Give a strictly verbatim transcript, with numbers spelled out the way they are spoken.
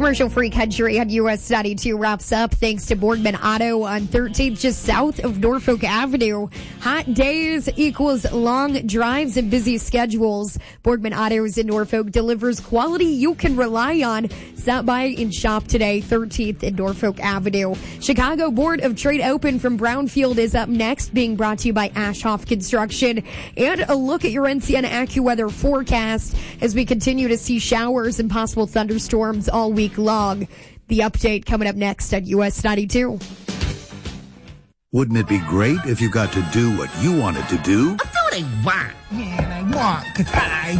Commercial-free country on U S ninety-two wraps up thanks to Boardman Auto on thirteenth, just south of Norfolk Avenue. Hot days equals long drives and busy schedules. Boardman Autos in Norfolk delivers quality you can rely on. Stop by and shop today, thirteenth and Norfolk Avenue. Chicago Board of Trade Open from Brownfield is up next, being brought to you by Ashhoff Construction. And a look at your N C N AccuWeather forecast as we continue to see showers and possible thunderstorms all week long. The update coming up next at U S ninety-two. Wouldn't it be great if you got to do what you wanted to do? I do what I want. Yeah, and I want, 'cause I